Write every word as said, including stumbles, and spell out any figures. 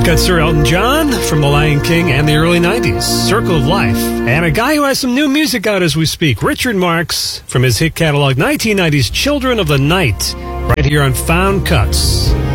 got Sir Elton John from The Lion King and the early nineties, Circle of Life. And a guy who has some new music out as we speak, Richard Marx, from his hit catalog, nineteen nineties Children of the Night, right here on Found Cuts.